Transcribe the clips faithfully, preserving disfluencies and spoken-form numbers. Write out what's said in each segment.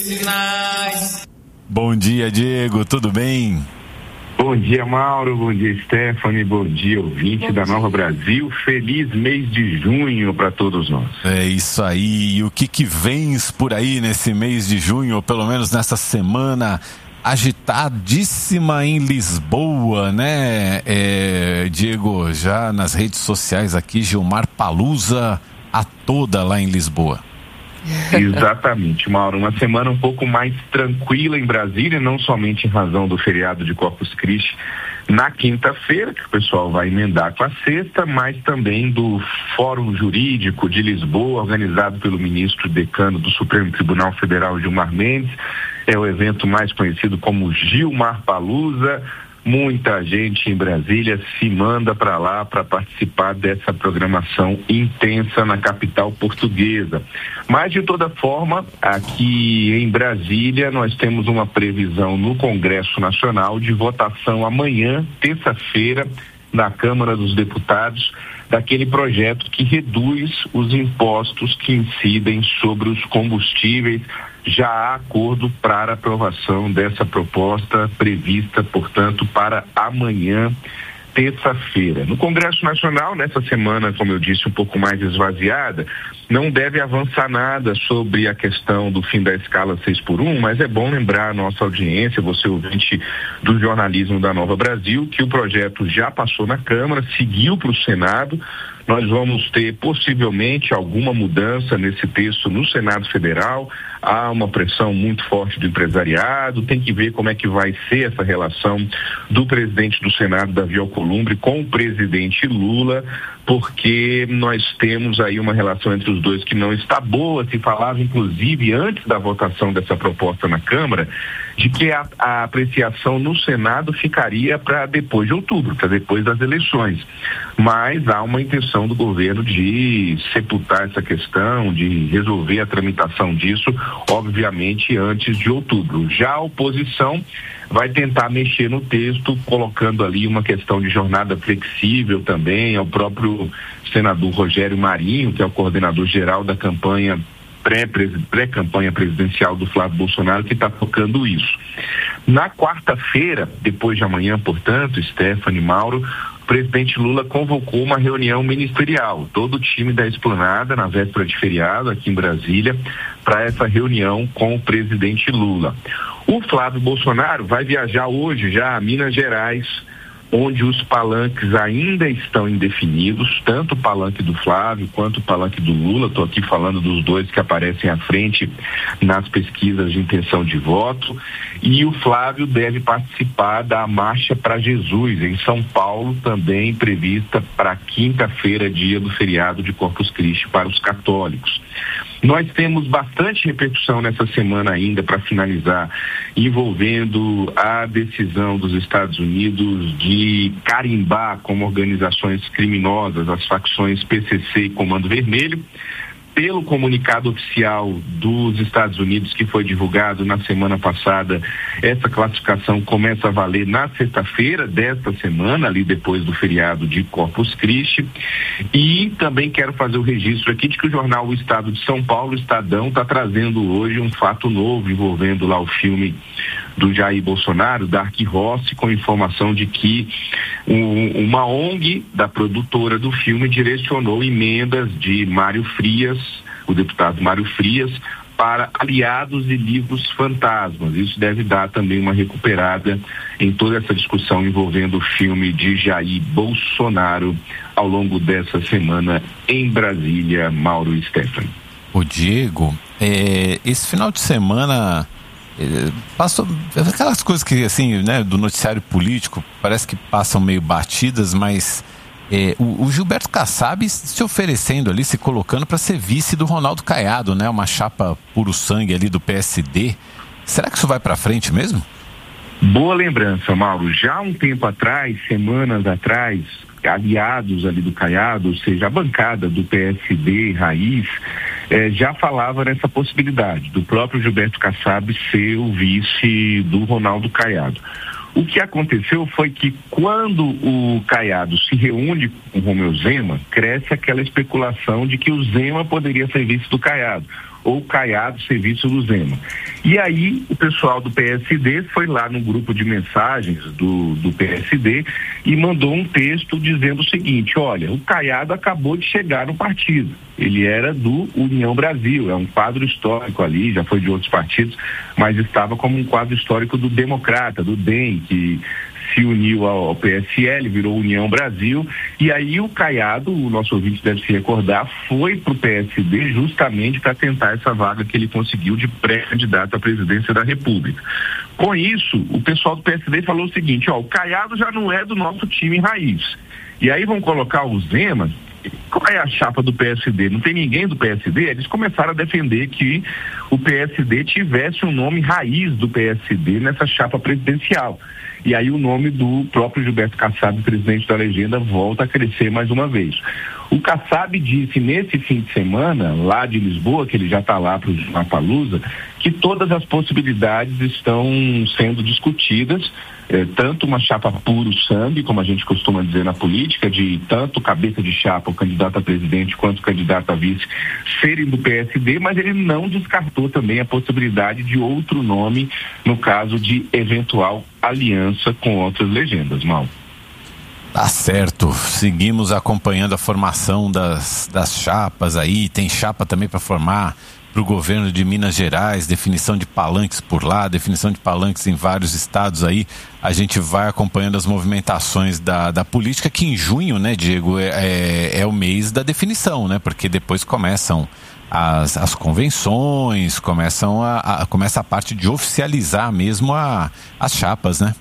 Sinais. Bom dia, Diego, tudo bem? Bom dia, Mauro, bom dia, Stephanie, bom dia, ouvinte bom da dia. Nova Brasil, feliz mês de junho para todos nós. É isso aí, e o que que vens por aí nesse mês de junho, ou pelo menos nessa semana agitadíssima em Lisboa, né, é, Diego? Já nas redes sociais aqui, Gilmar Palusa a toda lá em Lisboa. Exatamente, Mauro, uma semana um pouco mais tranquila em Brasília, não somente em razão do feriado de Corpus Christi na quinta-feira, que o pessoal vai emendar com a sexta, mas também do Fórum Jurídico de Lisboa, organizado pelo ministro decano do Supremo Tribunal Federal, Gilmar Mendes. É o evento mais conhecido como Gilmar Palusa. Muita gente em Brasília se manda para lá para participar dessa programação intensa na capital portuguesa. Mas, de toda forma, aqui em Brasília, nós temos uma previsão no Congresso Nacional de votação amanhã, terça-feira, na Câmara dos Deputados, daquele projeto que reduz os impostos que incidem sobre os combustíveis. Já há acordo para aprovação dessa proposta prevista, portanto, para amanhã, terça-feira. No Congresso Nacional, nessa semana, como eu disse, um pouco mais esvaziada, não deve avançar nada sobre a questão do fim da escala seis por um, mas é bom lembrar a nossa audiência, você ouvinte do jornalismo da Nova Brasil, que o projeto já passou na Câmara, seguiu para o Senado. Nós vamos ter possivelmente alguma mudança nesse texto no Senado Federal. Há uma pressão muito forte do empresariado, tem que ver como é que vai ser essa relação do presidente do Senado, Davi Alcolumbre, com o presidente Lula, porque nós temos aí uma relação entre os dois que não está boa. Se falava, inclusive, antes da votação dessa proposta na Câmara, de que a, a apreciação no Senado ficaria para depois de outubro, para depois das eleições. Mas há uma intenção do governo de sepultar essa questão, de resolver a tramitação disso, obviamente, antes de outubro. Já a oposição vai tentar mexer no texto, colocando ali uma questão de jornada flexível também. É o próprio senador Rogério Marinho, que é o coordenador geral da campanha pré-campanha presidencial do Flávio Bolsonaro, que está tocando isso. Na quarta-feira, depois de amanhã, portanto, Stephanie, Mauro, o presidente Lula convocou uma reunião ministerial, todo o time da Esplanada, na véspera de feriado, aqui em Brasília, para essa reunião com o presidente Lula. O Flávio Bolsonaro vai viajar hoje já a Minas Gerais, onde os palanques ainda estão indefinidos, tanto o palanque do Flávio quanto o palanque do Lula. Estou aqui falando dos dois que aparecem à frente nas pesquisas de intenção de voto. E o Flávio deve participar da Marcha para Jesus, em São Paulo, também prevista para quinta-feira, dia do feriado de Corpus Christi para os católicos. Nós temos bastante repercussão nessa semana ainda, para finalizar, envolvendo a decisão dos Estados Unidos de carimbar como organizações criminosas as facções P C C e Comando Vermelho. Pelo comunicado oficial dos Estados Unidos, que foi divulgado na semana passada, essa classificação começa a valer na sexta-feira desta semana, ali depois do feriado de Corpus Christi. E também quero fazer o registro aqui de que o jornal O Estado de São Paulo, o Estadão, está trazendo hoje um fato novo envolvendo lá o filme do Jair Bolsonaro, Dark Horse, com informação de que um, uma O N G da produtora do filme direcionou emendas de Mário Frias, o deputado Mário Frias, para aliados e livros fantasmas. Isso deve dar também uma recuperada em toda essa discussão envolvendo o filme de Jair Bolsonaro ao longo dessa semana em Brasília, Mauro e Stephanie. O Diego, é, esse final de semana é, passou aquelas coisas que, assim, né, do noticiário político, parece que passam meio batidas, mas É, o, o Gilberto Kassab se oferecendo ali, se colocando para ser vice do Ronaldo Caiado, né? Uma chapa puro sangue ali do P S D. Será que isso vai para frente mesmo? Boa lembrança, Mauro. Já há um tempo atrás, semanas atrás, aliados ali do Caiado, ou seja, a bancada do P S D Raiz, eh, já falava nessa possibilidade do próprio Gilberto Kassab ser o vice do Ronaldo Caiado. O que aconteceu foi que quando o Caiado se reúne com o Romeu Zema, cresce aquela especulação de que o Zema poderia ser vice do Caiado. ou Caiado ser vice do Zema. E aí o pessoal do P S D foi lá no grupo de mensagens do, do P S D e mandou um texto dizendo o seguinte: olha, o Caiado acabou de chegar no partido, ele era do União Brasil, é um quadro histórico ali, já foi de outros partidos, mas estava como um quadro histórico do Democrata, do D E M, que se uniu ao P S L, virou União Brasil, e aí o Caiado, o nosso ouvinte deve se recordar, foi para o P S D justamente para tentar essa vaga que ele conseguiu de pré-candidato à presidência da República. Com isso, o pessoal do P S D falou o seguinte: ó, o Caiado já não é do nosso time raiz. E aí vão colocar o Zema. Qual é a chapa do P S D? Não tem ninguém do P S D? Eles começaram a defender que o P S D tivesse um nome raiz do P S D nessa chapa presidencial. E aí o nome do próprio Gilberto Kassab, presidente da legenda, volta a crescer mais uma vez. O Kassab disse nesse fim de semana, lá de Lisboa, que ele já está lá para o Lollapalooza, que todas as possibilidades estão sendo discutidas, eh, tanto uma chapa puro sangue, como a gente costuma dizer na política, de tanto cabeça de chapa, o candidato a presidente, quanto o candidato a vice, serem do P S D, mas ele não descartou também a possibilidade de outro nome, no caso de eventual aliança com outras legendas, Mal. Tá certo, seguimos acompanhando a formação das, das chapas aí, tem chapa também para formar para o governo de Minas Gerais, definição de palanques por lá, definição de palanques em vários estados aí. A gente vai acompanhando as movimentações da, da política, que em junho, né, Diego, é, é, é o mês da definição, né, porque depois começam as, as convenções, começam a, a, começa a parte de oficializar mesmo a, as chapas, né?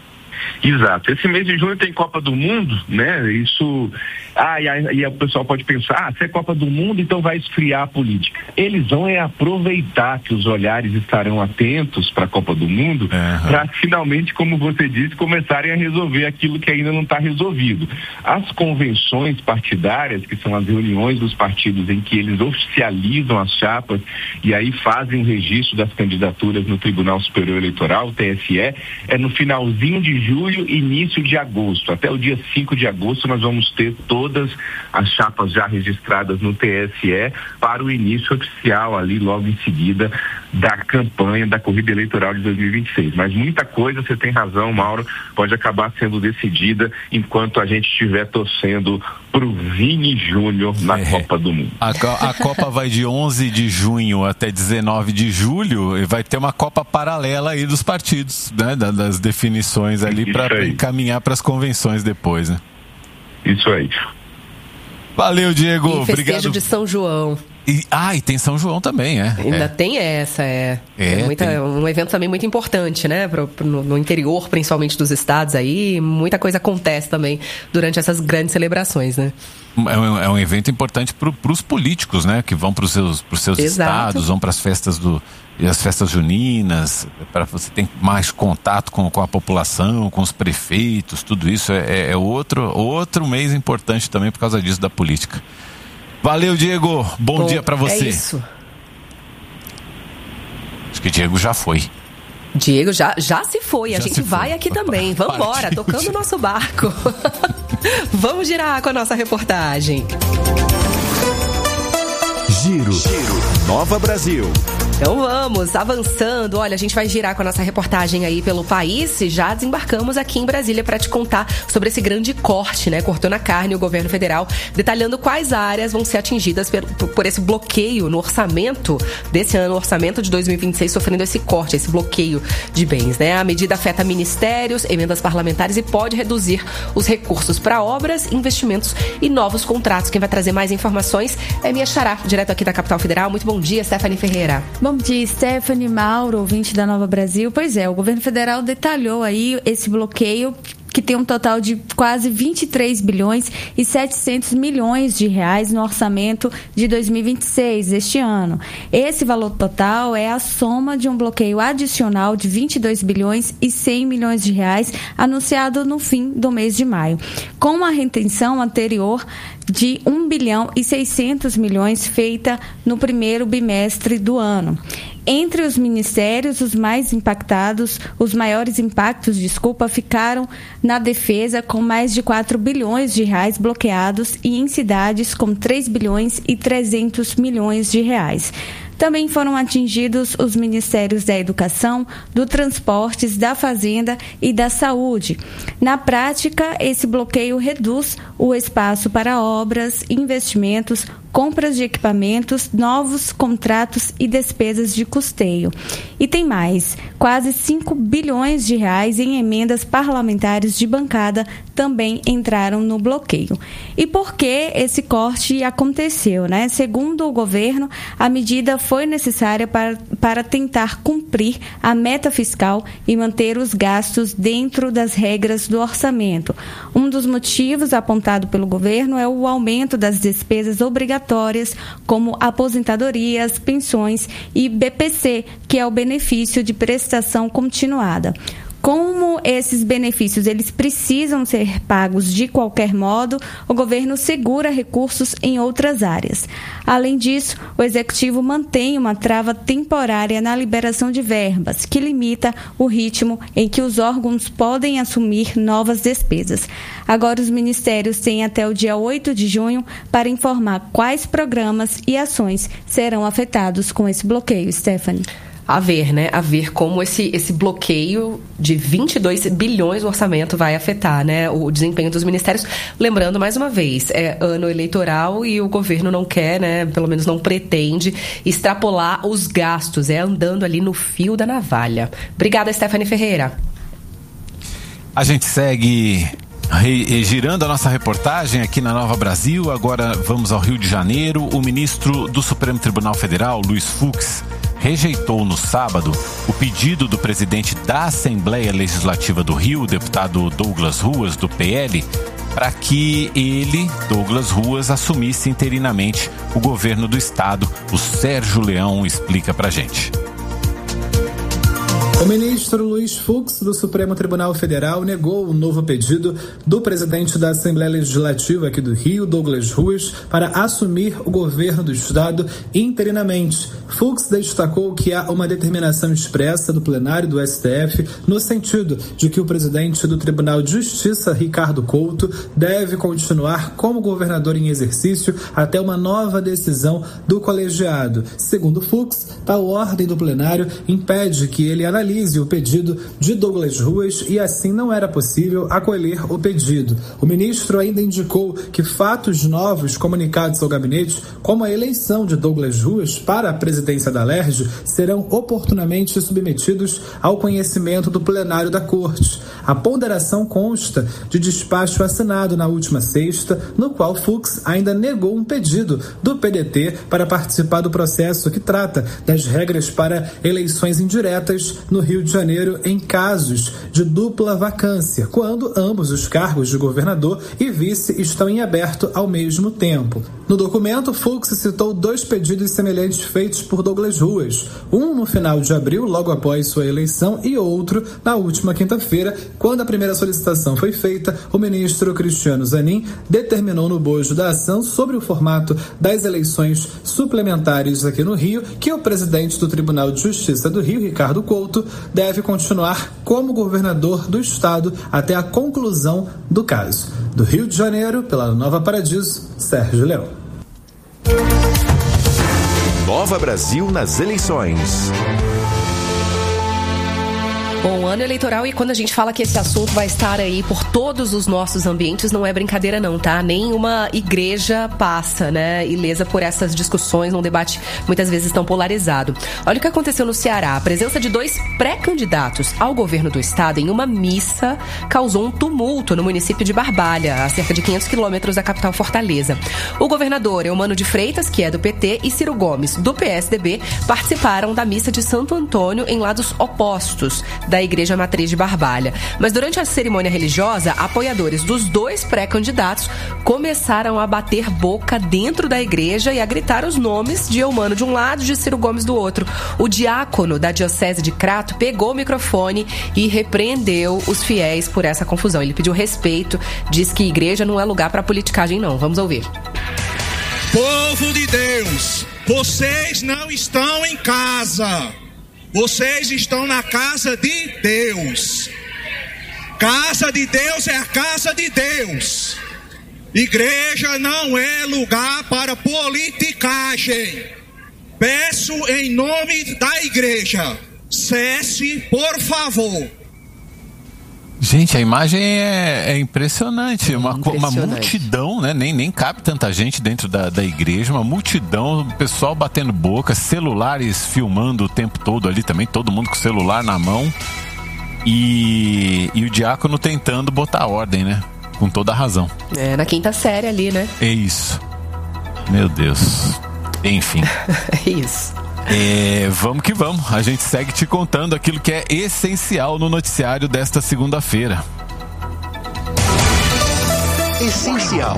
Exato. Esse mês de junho tem Copa do Mundo, né? Isso... Ah, e aí, e aí o pessoal pode pensar, ah, se é Copa do Mundo, então vai esfriar a política. Eles vão é aproveitar que os olhares estarão atentos para a Copa do Mundo, uhum, para finalmente, como você disse, começarem a resolver aquilo que ainda não está resolvido. As convenções partidárias, que são as reuniões dos partidos em que eles oficializam as chapas e aí fazem o registro das candidaturas no Tribunal Superior Eleitoral, o T S E, é no finalzinho de julho, início de agosto. Até o dia cinco de agosto nós vamos ter todo todas as chapas já registradas no T S E para o início oficial ali logo em seguida da campanha da corrida eleitoral de dois mil e vinte e seis. Mas muita coisa, você tem razão, Mauro, pode acabar sendo decidida enquanto a gente estiver torcendo pro Vini Júnior na é. Copa do Mundo. A, a Copa vai de onze de junho até dezenove de julho e vai ter uma Copa paralela aí dos partidos, né? Das definições ali para encaminhar para as convenções depois, né? Isso aí. Valeu, Diego. E festejo obrigado. de São João. E, ah, e tem São João também, é. Ainda é. tem essa, é. É, é muita, tem... um evento também muito importante, né? Pro, pro, no interior, principalmente dos estados aí, muita coisa acontece também durante essas grandes celebrações, né? É um, é um evento importante para os políticos, né? Que vão para os seus, pros seus estados, vão para as festas do as festas juninas, para você ter mais contato com, com a população, com os prefeitos, tudo isso é, é outro, outro mês importante também por causa disso da política. Valeu, Diego. Bom, Bom dia para você. É isso. Acho que Diego já foi. Diego já, já se foi. Já a gente vai foi. aqui também. Vamos embora, tocando o nosso barco. Vamos girar com a nossa reportagem. Giro. Giro. Nova Brasil. Então vamos, avançando. Olha, a gente vai girar com a nossa reportagem aí pelo país e já desembarcamos aqui em Brasília para te contar sobre esse grande corte, né? Cortou na carne o governo federal, detalhando quais áreas vão ser atingidas por, por esse bloqueio no orçamento desse ano, o orçamento de dois mil e vinte e seis, sofrendo esse corte, esse bloqueio de bens, né? A medida afeta ministérios, emendas parlamentares e pode reduzir os recursos para obras, investimentos e novos contratos. Quem vai trazer mais informações é minha xará, direto aqui da capital federal. Muito bom dia, Stephanie Ferreira. Bom dia, Stephanie, Mauro, ouvinte da Nova Brasil. Pois é, o governo federal detalhou aí esse bloqueio que tem um total de quase vinte e três bilhões e setecentos milhões de reais no orçamento de dois mil e vinte e seis, este ano. Esse valor total é a soma de um bloqueio adicional de vinte e dois bilhões e cem milhões de reais anunciado no fim do mês de maio, com uma retenção anterior de um bilhão e seiscentos milhões feita no primeiro bimestre do ano. Entre os ministérios, os mais impactados, os maiores impactos, desculpa, ficaram na defesa, com mais de quatro bilhões de reais bloqueados, e em cidades com três bilhões e trezentos milhões de reais. Também foram atingidos os Ministérios da Educação, do Transportes, da Fazenda e da Saúde. Na prática, esse bloqueio reduz o espaço para obras, investimentos, compras de equipamentos, novos contratos e despesas de custeio. E tem mais, quase cinco bilhões de reais em emendas parlamentares de bancada também entraram no bloqueio. E por que esse corte aconteceu, né? Segundo o governo, a medida foi necessária para, para tentar cumprir a meta fiscal e manter os gastos dentro das regras do orçamento. Um dos motivos apontado pelo governo é o aumento das despesas obrigatórias como aposentadorias, pensões e B P C, que é o benefício de prestação continuada. Como esses benefícios eles precisam ser pagos de qualquer modo, o governo segura recursos em outras áreas. Além disso, o Executivo mantém uma trava temporária na liberação de verbas, que limita o ritmo em que os órgãos podem assumir novas despesas. Agora, os ministérios têm até o dia oito de junho para informar quais programas e ações serão afetados com esse bloqueio. Stephanie. A ver, né? A ver como esse, esse bloqueio de vinte e dois bilhões no orçamento vai afetar, né, o desempenho dos ministérios. Lembrando, mais uma vez, é ano eleitoral e o governo não quer, né, pelo menos não pretende, extrapolar os gastos. É andando ali no fio da navalha. Obrigada, Stephanie Ferreira. A gente segue girando a nossa reportagem aqui na Nova Brasil. Agora vamos ao Rio de Janeiro. O ministro do Supremo Tribunal Federal, Luiz Fux, rejeitou no sábado o pedido do presidente da Assembleia Legislativa do Rio, o deputado Douglas Ruas, do P L, para que ele, Douglas Ruas, assumisse interinamente o governo do estado. O Sérgio Leão explica pra gente. O ministro Luiz Fux, do Supremo Tribunal Federal, negou o novo pedido do presidente da Assembleia Legislativa aqui do Rio, Douglas Ruas, para assumir o governo do estado interinamente. Fux destacou que há uma determinação expressa do plenário do S T F no sentido de que o presidente do Tribunal de Justiça, Ricardo Couto, deve continuar como governador em exercício até uma nova decisão do colegiado. Segundo Fux, tal ordem do plenário impede que ele analise o pedido de Douglas Ruas e assim não era possível acolher o pedido. O ministro ainda indicou que fatos novos comunicados ao gabinete, como a eleição de Douglas Ruas para a presidência da Lerj, serão oportunamente submetidos ao conhecimento do plenário da Corte. A ponderação consta de despacho assinado na última sexta, no qual Fux ainda negou um pedido do P D T para participar do processo que trata das regras para eleições indiretas no Rio de Janeiro em casos de dupla vacância, quando ambos os cargos de governador e vice estão em aberto ao mesmo tempo. No documento, Fux citou dois pedidos semelhantes feitos por Douglas Ruas, um no final de abril, logo após sua eleição, e outro na última quinta-feira, quando a primeira solicitação foi feita. O ministro Cristiano Zanin determinou no bojo da ação sobre o formato das eleições suplementares aqui no Rio que o presidente do Tribunal de Justiça do Rio, Ricardo Couto, deve continuar como governador do estado até a conclusão do caso. Do Rio de Janeiro, pela Nova Paradiso, Sérgio Leão. Nova Brasil nas eleições. Bom, ano eleitoral, e quando a gente fala que esse assunto vai estar aí por todos os nossos ambientes, não é brincadeira não, tá? Nenhuma igreja passa, né, ilesa por essas discussões num debate muitas vezes tão polarizado. Olha o que aconteceu no Ceará. A presença de dois pré-candidatos ao governo do estado em uma missa causou um tumulto no município de Barbalha, a cerca de quinhentos quilômetros da capital Fortaleza. O governador Eumano de Freitas, que é do P T, e Ciro Gomes, do P S D B, participaram da missa de Santo Antônio em lados opostos da Igreja Matriz de Barbalha. Mas durante a cerimônia religiosa, apoiadores dos dois pré-candidatos começaram a bater boca dentro da igreja e a gritar os nomes de Eumano de um lado e de Ciro Gomes do outro. O diácono da Diocese de Crato pegou o microfone e repreendeu os fiéis por essa confusão. Ele pediu respeito, diz que igreja não é lugar para politicagem não. Vamos ouvir. Povo de Deus, vocês não estão em casa. Vocês estão na casa de Deus. Casa de Deus é a casa de Deus. Igreja não é lugar para politicagem. peço em nome da igreja, cesse, por favor. Gente, a imagem é, é impressionante. Uma, impressionante. uma multidão, né? Nem, nem cabe tanta gente dentro da, da igreja. Uma multidão, pessoal batendo boca, celulares filmando o tempo todo ali também, todo mundo com o celular na mão. E, e o diácono tentando botar ordem, né? Com toda a razão. É, na quinta série ali, né? É isso. Meu Deus. Enfim. É isso. É, vamos que vamos. A gente segue te contando aquilo que é essencial no noticiário desta segunda-feira. Essencial.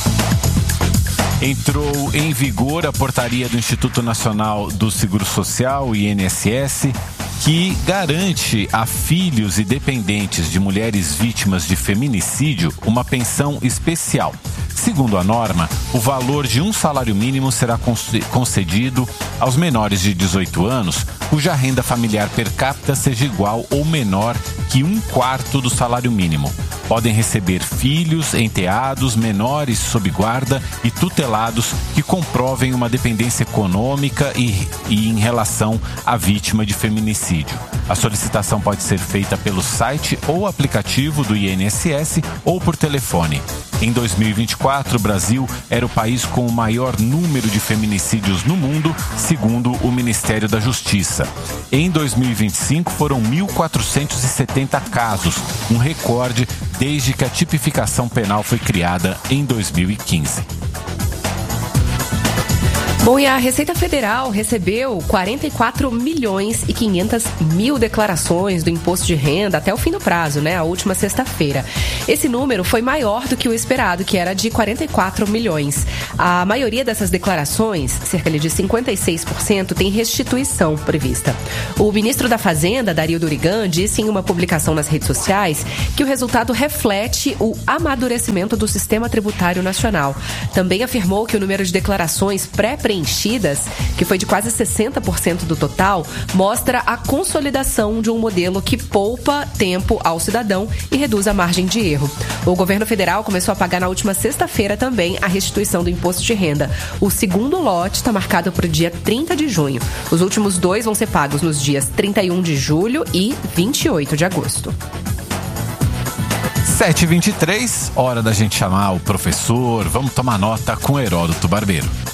Entrou em vigor a portaria do Instituto Nacional do Seguro Social, o I N S S, que garante a filhos e dependentes de mulheres vítimas de feminicídio uma pensão especial. Segundo a norma, o valor de um salário mínimo será concedido aos menores de dezoito anos, cuja renda familiar per capita seja igual ou menor que um quarto do salário mínimo. Podem receber filhos, enteados, menores sob guarda e tutelados que comprovem uma dependência econômica e, e em relação à vítima de feminicídio. A solicitação pode ser feita pelo site ou aplicativo do I N S S ou por telefone. Em dois mil e vinte e quatro, o Brasil era o país com o maior número de feminicídios no mundo, segundo o Ministério da Justiça. Em dois mil e vinte e cinco, foram mil quatrocentos e setenta casos, um recorde desde que a tipificação penal foi criada em dois mil e quinze. Bom, e a Receita Federal recebeu quarenta e quatro milhões e quinhentas mil declarações do imposto de renda até o fim do prazo, né? A última sexta-feira. Esse número foi maior do que o esperado, que era de quarenta e quatro milhões. A maioria dessas declarações, cerca de cinquenta e seis por cento, tem restituição prevista. O ministro da Fazenda, Dario Durigan, disse em uma publicação nas redes sociais que o resultado reflete o amadurecimento do sistema tributário nacional. Também afirmou que o número de declarações pré-preenchidas preenchidas, que foi de quase sessenta por cento do total, mostra a consolidação de um modelo que poupa tempo ao cidadão e reduz a margem de erro. O governo federal começou a pagar na última sexta-feira também a restituição do imposto de renda. O segundo lote está marcado para o dia trinta de junho. Os últimos dois vão ser pagos nos dias trinta e um de julho e vinte e oito de agosto. sete e vinte e três, hora da gente chamar o professor. Vamos tomar nota com Heródoto Barbeiro.